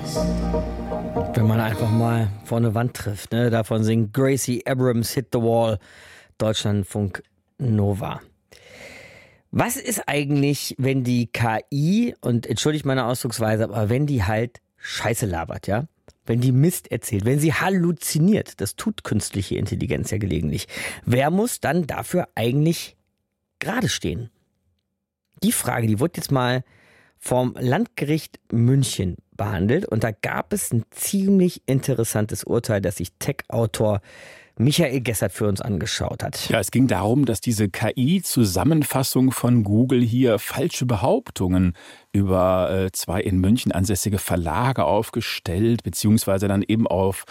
Wenn man einfach mal vor eine Wand trifft, ne? Davon singt Gracie Abrams Hit the Wall, Deutschlandfunk Nova. Was ist eigentlich, wenn die KI, und entschuldigt meine Ausdrucksweise, aber wenn die halt Scheiße labert, ja? Wenn die Mist erzählt, wenn sie halluziniert, das tut künstliche Intelligenz ja gelegentlich. Wer muss dann dafür eigentlich gerade stehen? Die Frage, die wurde jetzt mal vom Landgericht München behandelt und da gab es ein ziemlich interessantes Urteil, das sich Tech-Autor Michael Gessert für uns angeschaut hat. Ja, es ging darum, dass diese KI-Zusammenfassung von Google hier falsche Behauptungen über zwei in München ansässige Verlage aufgestellt, beziehungsweise dann eben auf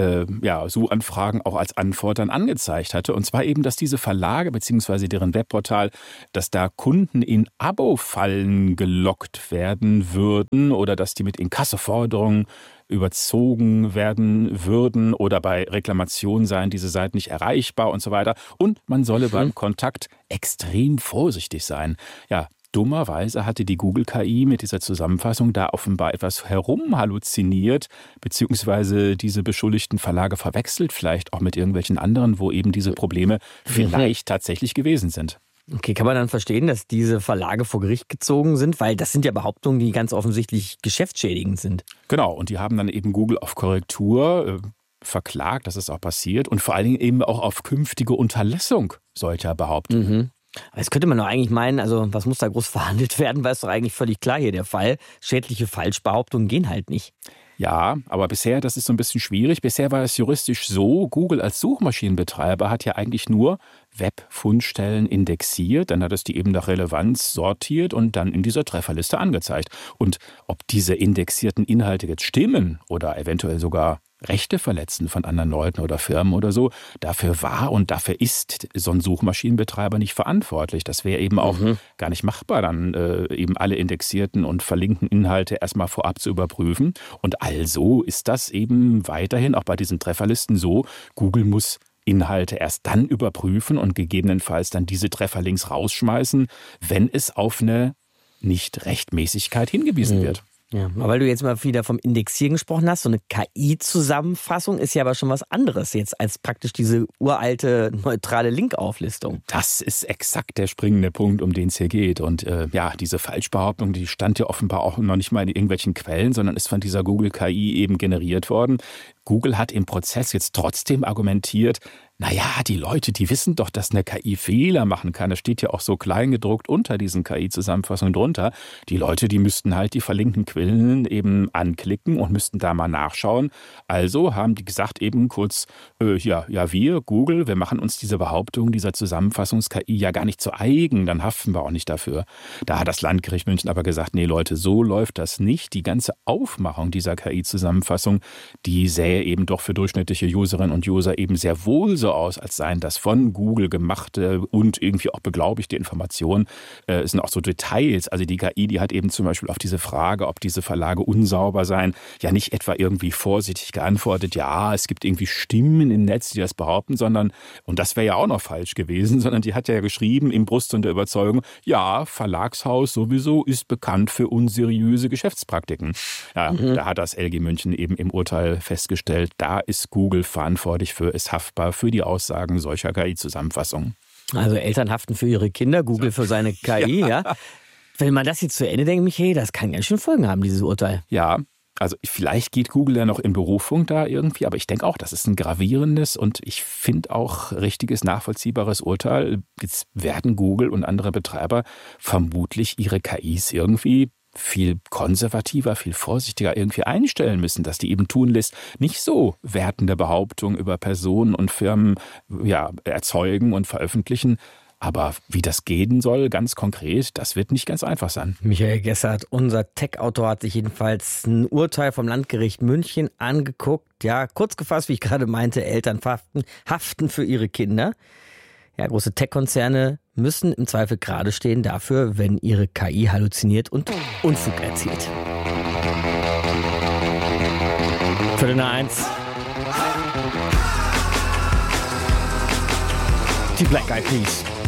Suchanfragen auch als Antwort dann angezeigt hatte. Und zwar eben, dass diese Verlage bzw. deren Webportal, dass da Kunden in Abo-Fallen gelockt werden würden oder dass die mit Inkassoforderungen überzogen werden würden oder bei Reklamationen seien diese Seiten nicht erreichbar und so weiter. Und man solle beim Kontakt extrem vorsichtig sein. Ja, dummerweise hatte die Google-KI mit dieser Zusammenfassung da offenbar etwas herumhalluziniert, beziehungsweise diese beschuldigten Verlage verwechselt, vielleicht auch mit irgendwelchen anderen, wo eben diese Probleme vielleicht tatsächlich gewesen sind. Okay, kann man dann verstehen, dass diese Verlage vor Gericht gezogen sind? Weil das sind ja Behauptungen, die ganz offensichtlich geschäftsschädigend sind. Genau, und die haben dann eben Google auf Korrektur verklagt, das ist auch passiert, und vor allen Dingen eben auch auf künftige Unterlassung solcher Behauptungen. Jetzt könnte man doch eigentlich meinen, also was muss da groß verhandelt werden, weil es doch eigentlich völlig klar hier der Fall. Schädliche Falschbehauptungen gehen halt nicht. Ja, aber bisher, das ist so ein bisschen schwierig. Bisher war es juristisch so, Google als Suchmaschinenbetreiber hat ja eigentlich nur Webfundstellen indexiert, dann hat es die eben nach Relevanz sortiert und dann in dieser Trefferliste angezeigt. Und ob diese indexierten Inhalte jetzt stimmen oder eventuell sogar Rechte verletzen von anderen Leuten oder Firmen oder so, dafür war und dafür ist so ein Suchmaschinenbetreiber nicht verantwortlich. Das wäre eben auch gar nicht machbar, dann eben alle indexierten und verlinkten Inhalte erstmal vorab zu überprüfen. Und also ist das eben weiterhin auch bei diesen Trefferlisten so, Google muss Inhalte erst dann überprüfen und gegebenenfalls dann diese Trefferlinks rausschmeißen, wenn es auf eine Nichtrechtmäßigkeit hingewiesen wird. Ja, aber weil du jetzt mal wieder vom Indexieren gesprochen hast, so eine KI-Zusammenfassung ist ja aber schon was anderes jetzt als praktisch diese uralte, neutrale Linkauflistung. Das ist exakt der springende Punkt, um den es hier geht. Und diese Falschbehauptung, die stand ja offenbar auch noch nicht mal in irgendwelchen Quellen, sondern ist von dieser Google-KI eben generiert worden. Google hat im Prozess jetzt trotzdem argumentiert, naja, die Leute, die wissen doch, dass eine KI Fehler machen kann. Das steht ja auch so kleingedruckt unter diesen KI-Zusammenfassungen drunter. Die Leute, die müssten halt die verlinkten Quellen eben anklicken und müssten da mal nachschauen. Also haben die gesagt eben kurz, wir, Google, wir machen uns diese Behauptung dieser Zusammenfassungs-KI ja gar nicht zu eigen, dann haften wir auch nicht dafür. Da hat das Landgericht München aber gesagt, nee Leute, so läuft das nicht. Die ganze Aufmachung dieser KI-Zusammenfassung, die sähe eben doch für durchschnittliche Userinnen und User eben sehr wohl so aus, als seien das von Google gemachte und irgendwie auch beglaubigte Informationen. Es sind auch so Details. Also die KI, die hat eben zum Beispiel auf diese Frage, ob diese Verlage unsauber seien, ja nicht etwa irgendwie vorsichtig geantwortet, ja, es gibt irgendwie Stimmen im Netz, die das behaupten, sondern, und das wäre ja auch noch falsch gewesen, sondern die hat ja geschrieben im Brustton der Überzeugung, ja, Verlagshaus sowieso ist bekannt für unseriöse Geschäftspraktiken. Ja, da hat das LG München eben im Urteil festgestellt, da ist Google verantwortlich für, ist haftbar für die Aussagen solcher KI-Zusammenfassungen. Also Eltern haften für ihre Kinder, Google für seine KI, ja. Wenn man das jetzt zu Ende denkt, Michael, das kann ganz schön Folgen haben, dieses Urteil. Ja, also vielleicht geht Google ja noch in Berufung da irgendwie, aber ich denke auch, das ist ein gravierendes und ich finde auch richtiges, nachvollziehbares Urteil. Jetzt werden Google und andere Betreiber vermutlich ihre KIs irgendwie viel konservativer, viel vorsichtiger irgendwie einstellen müssen, dass die eben tun lässt, nicht so wertende Behauptungen über Personen und Firmen erzeugen und veröffentlichen. Aber wie das gehen soll, ganz konkret, das wird nicht ganz einfach sein. Michael Gessert, unser Tech-Autor, hat sich jedenfalls ein Urteil vom Landgericht München angeguckt. Ja, kurz gefasst, wie ich gerade meinte, Eltern haften für ihre Kinder. Ja, große Tech-Konzerne müssen im Zweifel gerade stehen dafür, wenn ihre KI halluziniert und Unfug erzählt. 1:15. Die Black Eyed Peas.